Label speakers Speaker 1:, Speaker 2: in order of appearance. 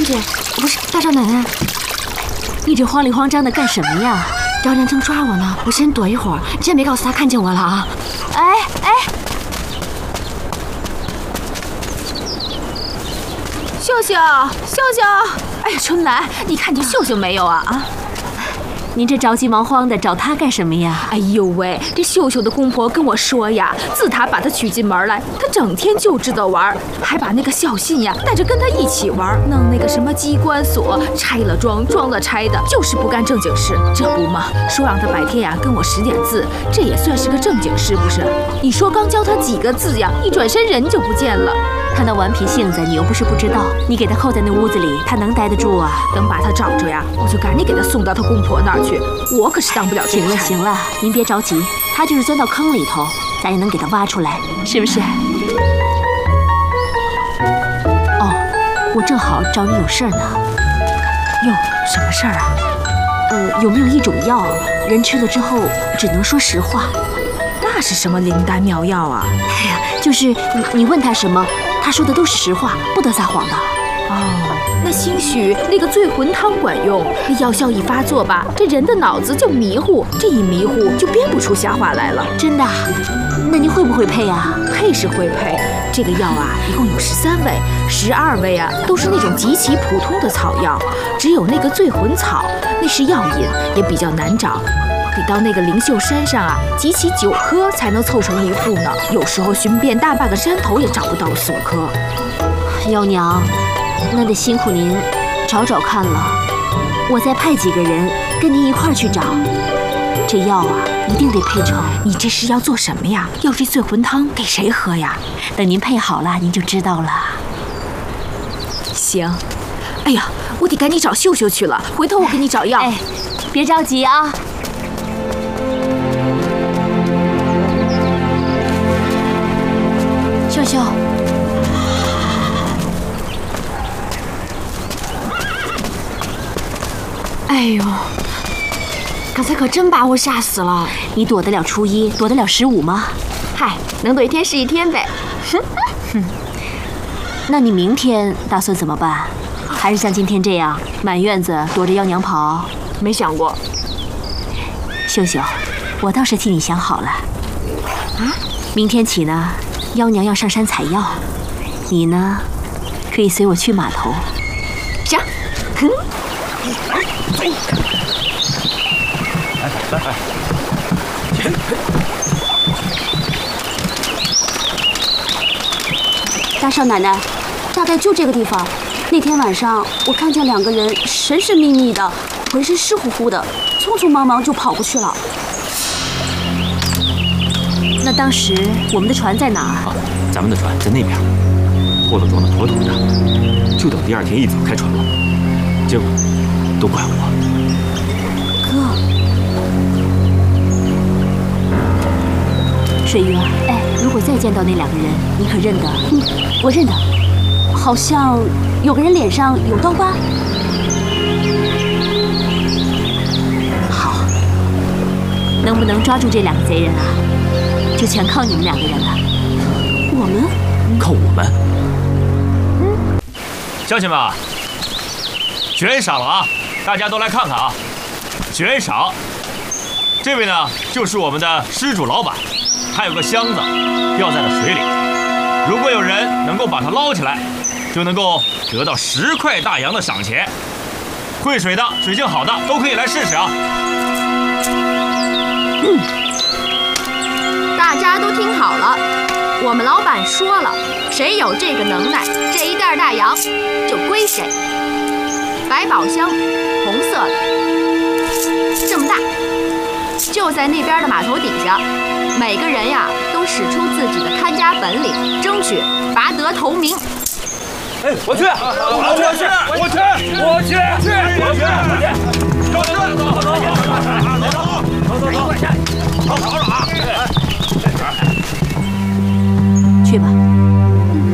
Speaker 1: 姐，不是大少奶奶，
Speaker 2: 你这慌里慌张的干什么呀？
Speaker 1: 姚娘正抓我呢，我先躲一会儿，你先别告诉她看见我了啊！
Speaker 2: 哎，
Speaker 3: 秀秀，哎呀，春兰，你看见秀秀没有啊？
Speaker 2: 您这着急忙慌的找她干什么呀？
Speaker 3: 哎呦喂，这秀秀的公婆跟我说呀，自她把她娶进门来，她整天就知道玩，还把那个孝信呀带着跟她一起玩，弄那个什么机关锁，拆了装，装了拆的，就是不干正经事。这不嘛，说让她白天呀跟我识点字，这也算是个正经事不是？你说刚教她几个字呀，一转身人就不见了。
Speaker 2: 她那顽皮性子，你又不是不知道。你给她扣在那屋子里，她能待得住啊？
Speaker 3: 等把她找着呀，我就赶紧给她送到她公婆那儿去。我可是当不了这个差。
Speaker 2: 行了，您别着急，她就是钻到坑里头，咱也能给她挖出来，是不是？哦，我正好找你有事儿呢。
Speaker 3: 哟，什么事儿啊？
Speaker 2: 有没有一种药，人吃了之后只能说实话？
Speaker 3: 那是什么灵丹妙药啊？
Speaker 2: 哎呀，就是你问他什么，他说的都是实话，不得撒谎的。
Speaker 3: 哦，那兴许那个醉魂汤管用，那药效一发作吧，这人的脑子就迷糊，这一迷糊就编不出瞎话来了。
Speaker 2: 真的？那您会不会配啊？
Speaker 3: 配是会配，这个药啊，一共有13味，12味啊都是那种极其普通的草药，只有那个醉魂草，那是药引，也比较难找。得到那个灵秀山上啊，集齐9颗才能凑成一副呢。有时候寻遍大半个山头也找不到4颗。
Speaker 2: 幺娘，那得辛苦您找找看了。我再派几个人跟您一块儿去找。这药啊，一定得配成。
Speaker 3: 你这是要做什么呀？要这醉魂汤给谁喝呀？
Speaker 2: 等您配好了，您就知道了。
Speaker 3: 行。哎呀，我得赶紧找秀秀去了，回头我给你找药。
Speaker 2: 哎，别着急啊。秀秀，
Speaker 1: 哎呦，刚才可真把我吓死了。
Speaker 2: 你躲得了初一，躲得了15吗？
Speaker 1: 嗨，能躲一天是一天呗。
Speaker 2: 哼，那你明天打算怎么办？还是像今天这样满院子躲着幺娘跑？
Speaker 1: 没想过。
Speaker 2: 秀秀，我倒是替你想好了。
Speaker 1: 啊？
Speaker 2: 明天起呢，幺娘要上山采药，你呢，可以随我去码头。
Speaker 1: 行。
Speaker 4: 大少奶奶，大概就这个地方。那天晚上我看见2个人神神秘秘的，浑身湿乎乎的，匆匆忙忙就跑过去了。
Speaker 2: 那当时我们的船在哪儿？
Speaker 5: 咱们的船在那边，货都装得妥妥的，就等第2天一早开船了。结果都怪我。
Speaker 4: 哥，
Speaker 2: 水月，哎，如果再见到那2个人，你可认得？
Speaker 4: 我认得，好像有个人脸上有刀疤。
Speaker 2: 好，能不能抓住这2个贼人啊？就全靠你们2个人了。
Speaker 4: 我们？
Speaker 5: 靠我们？乡亲们，悬赏了啊！大家都来看看啊！悬赏，这位呢就是我们的施主老板，还有个箱子掉在了水里。如果有人能够把它捞起来，就能够得到10块大洋的赏钱。会水的、水性好的都可以来试试啊！
Speaker 1: 大家都听好了，我们老板说了，谁有这个能耐，这一袋大洋就归谁。百宝箱，红色的，这么大，就在那边的码头底下。每个人呀，都使出自己的看家本领，争取拔得头名。
Speaker 6: 哎，我去，走！